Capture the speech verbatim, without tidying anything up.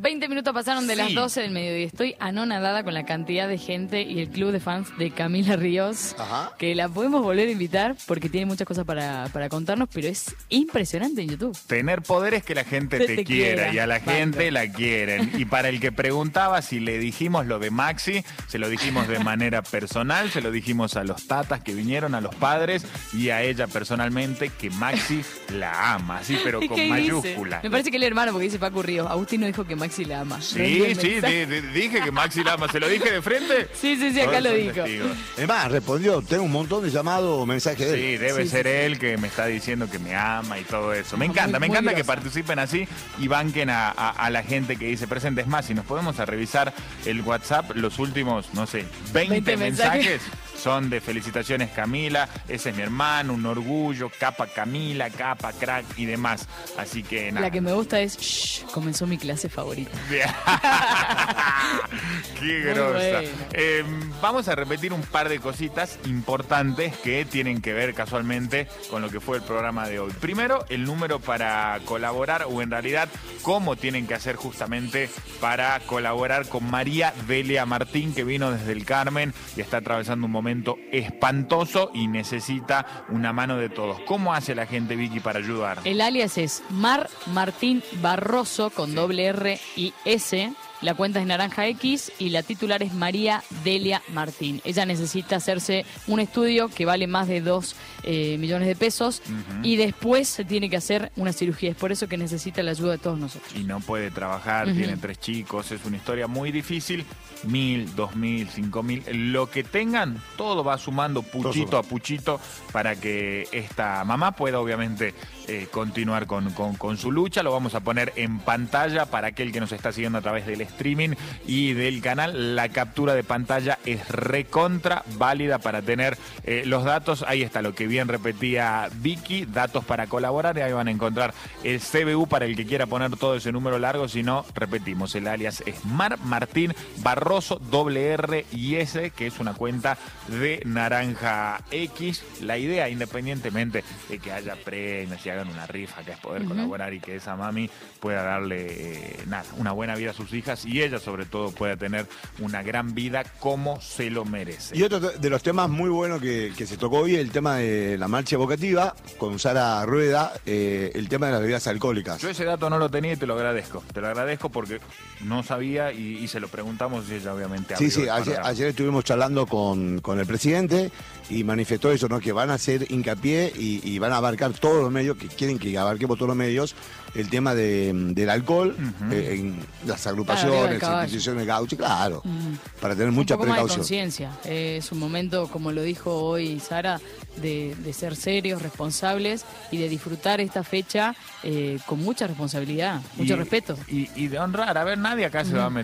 veinte minutos pasaron de Sí. las doce del mediodía. Estoy anonadada con la cantidad de gente y el club de fans de Camila Ríos. Ajá. Que la podemos volver a invitar porque tiene muchas cosas para, para contarnos, pero es impresionante en YouTube. Tener poder es que la gente Te- te, te quiera, quiera. y a la gente Banco. la quieren. Y para el que preguntaba si le dijimos lo de Maxi, se lo dijimos de manera personal, se lo dijimos a los tatas que vinieron, a los padres y a ella personalmente, que Maxi la ama, así pero ¿Y con qué dice? mayúscula. Me parece que el hermano, porque dice Paco Ríos. Agustín no dijo que Maxi la ama. ¿No Sí, envió el sí, mensaje? di- di- dije que Maxi la ama. ¿Se lo dije de frente? Sí, sí, sí, acá Todos lo son dijo. testigos. Es más, respondió, tengo un montón de llamados o mensajes de él. Sí, debe Sí, ser sí, sí. él que me está diciendo que me ama y todo eso. Me Muy- encanta, me muy encanta que grosa. participen así y banquen a, a- a la gente que dice presente. Es más, si nos podemos a revisar el WhatsApp, los últimos, no sé, veinte, veinte mensajes. mensajes. Son de felicitaciones Camila, ese es mi hermano, un orgullo, capa Camila, capa crack y demás. Así que nada. La que me gusta es, shh, comenzó mi clase favorita. Qué Muy grosa. bueno. Eh, vamos a repetir un par de cositas importantes que tienen que ver casualmente con lo que fue el programa de hoy. Primero, el número para colaborar, o en realidad, cómo tienen que hacer justamente para colaborar con María Delia Martín, que vino desde el Carmen y está atravesando un momento espantoso y necesita una mano de todos. ¿Cómo hace la gente, Vicky, para ayudar? El alias es Mar Martín Barroso con doble R y S. La cuenta es Naranja X y la titular es María Delia Martín. Ella necesita hacerse un estudio que vale más de dos eh, millones de pesos Ujú. y después se tiene que hacer una cirugía. Es por eso que necesita la ayuda de todos nosotros. Y no puede trabajar, Ujú. tiene tres chicos, es una historia muy difícil. Mil, dos mil, cinco mil, lo que tengan, todo va sumando puchito Todo a puchito para que esta mamá pueda obviamente eh, continuar con, con, con su lucha. Lo vamos a poner en pantalla para aquel que nos está siguiendo a través del streaming y del canal. La captura de pantalla es recontra válida para tener eh, los datos. Ahí está lo que bien repetía Vicky, datos para colaborar, y ahí van a encontrar el C B U para el que quiera poner todo ese número largo. Si no, repetimos, el alias es Mar Martín Barroso, doble R y S, que es una cuenta de Naranja X. La idea, independientemente de que haya premios y hagan una rifa, que es poder Ujú. colaborar y que esa mami pueda darle eh, nada, una buena vida a sus hijas y ella sobre todo pueda tener una gran vida como se lo merece. Y otro de los temas muy buenos que, que se tocó hoy, el tema de la marcha evocativa con Sara Rueda, eh, el tema de las bebidas alcohólicas. Yo ese dato no lo tenía y te lo agradezco. Te lo agradezco porque no sabía y, y se lo preguntamos y ella obviamente Sí, abrió sí, el ayer, panorama. ayer estuvimos charlando con, con el presidente y manifestó eso, ¿no? Que van a hacer hincapié y, y van a abarcar todos los medios, que quieren que abarquemos todos los medios, el tema de, del alcohol Ujú. eh, en las Claro, agrupaciones, arriba del caballo. instituciones de gaucho, claro, Mm. para tener mucha un poco más de precaución. conciencia. Eh, es un momento, como lo dijo hoy Sara, de, de ser serios, responsables y de disfrutar esta fecha eh, con mucha responsabilidad, mucho Y- respeto. Y, y de honrar. A ver, nadie acá se va a meter